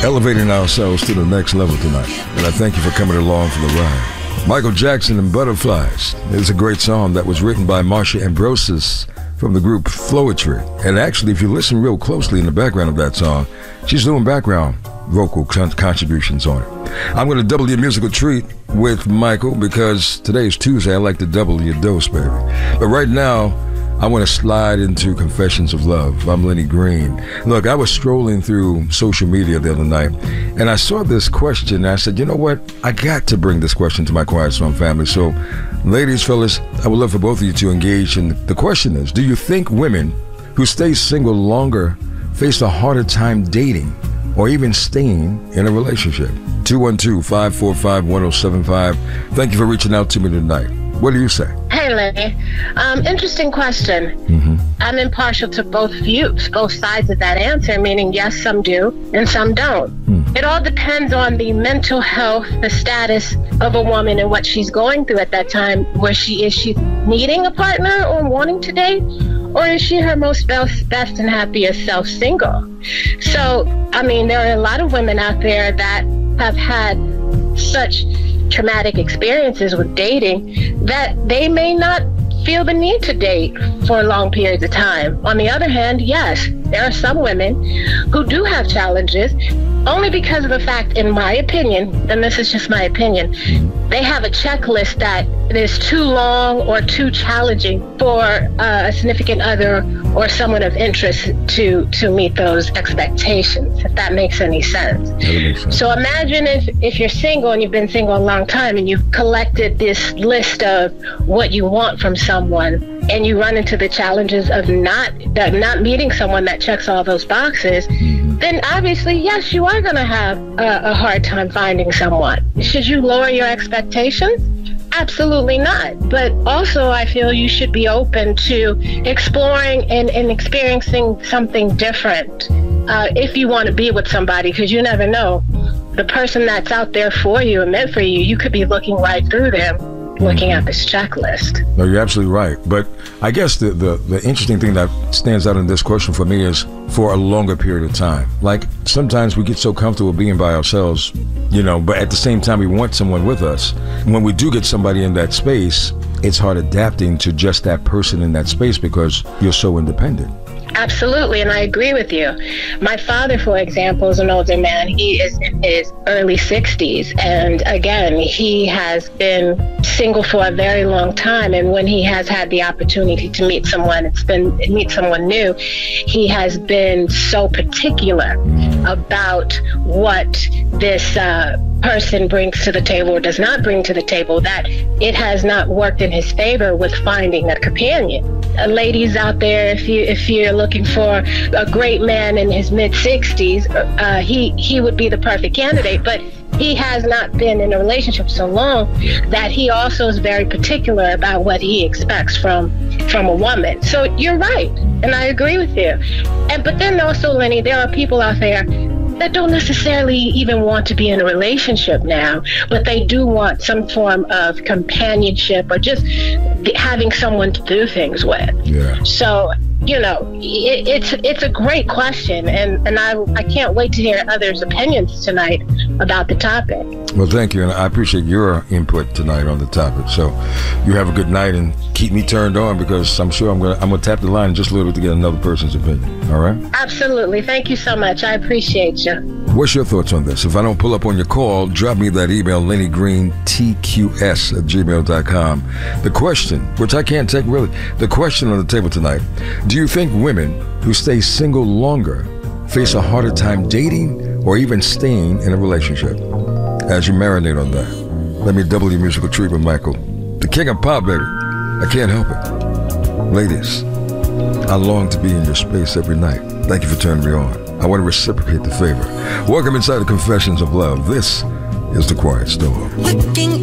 elevating ourselves to the next level tonight. And I thank you for coming along for the ride. Michael Jackson and Butterflies is a great song that was written by Marsha Ambrosius from the group Floetry. And actually, if you listen real closely in the background of that song, she's doing background vocal contributions on it. I'm going to double your musical treat with Michael because today is Tuesday. I like to double your dose, baby. But right now, I want to slide into Confessions of Love. I'm Lenny Green. Look, I was strolling through social media the other night, and I saw this question, and I said, you know what? I got to bring this question to my Quiet Storm family. So, ladies, fellas, I would love for both of you to engage. And the question is, do you think women who stay single longer face a harder time dating or even staying in a relationship? 212-545-1075. Thank you for reaching out to me tonight. What do you say? Hey, Lenny. Interesting question. I'm impartial to both views, both sides of that answer, meaning yes, some do and some don't. It all depends on the mental health, the status of a woman and what she's going through at that time. Is she needing a partner or wanting to date? Or is she her most best and happiest self single? So, I mean, there are a lot of women out there that have had such traumatic experiences with dating that they may not feel the need to date for long periods of time. On the other hand, yes, there are some women who do have challenges only because of the fact, in my opinion, and this is just my opinion, they have a checklist that is too long or too challenging for a significant other or someone of interest to meet those expectations, if that makes any sense. So imagine if you're single and you've been single a long time and you've collected this list of what you want from someone, and you run into the challenges of not meeting someone that checks all those boxes, then obviously, yes, you are going to have a hard time finding someone. Should you lower your expectations? Absolutely not. But also, I feel you should be open to exploring and experiencing something different if you want to be with somebody, because you never know. The person that's out there for you and meant for you, you could be looking right through them, looking at this checklist. No, you're absolutely right. But I guess the interesting thing that stands out in this question for me is for a longer period of time. Like, sometimes we get so comfortable being by ourselves, but at the same time we want someone with us. When we do get somebody in that space, it's hard adapting to just that person in that space because you're so independent. Absolutely, and I agree with you. My father, for example, is an older man. He is in his early 60s, and again, he has been single for a very long time, and when he has had the opportunity to meet someone new, he has been so particular about what this person brings to the table or does not bring to the table, that it has not worked in his favor with finding a companion. Ladies out there, if you're looking for a great man in his mid-60s, he would be the perfect candidate, but he has not been in a relationship so long that he also is very particular about what he expects from a woman. So you're right, and I agree with you. But then also, Lenny, there are people out there that don't necessarily even want to be in a relationship now, but they do want some form of companionship or just having someone to do things with. So, it's a great question, and I can't wait to hear others' opinions tonight about the topic. Well, thank you, and I appreciate your input tonight on the topic. So you have a good night, and keep me turned on, because I'm sure I'm gonna tap the line in just a little bit to get another person's opinion. All right? Absolutely. Thank you so much. I appreciate you. What's your thoughts on this? If I don't pull up on your call, drop me that email, LennyGreenTQS@gmail.com. The question, which I can't take really, the question on the table tonight: do you think women who stay single longer face a harder time dating or even staying in a relationship? As you marinate on that, let me double your musical treat with Michael, the king of pop, baby. I can't help it. Ladies, I long to be in your space every night. Thank you for turning me on. I want to reciprocate the favor. Welcome inside the Confessions of Love. This is the Quiet Storm. Looking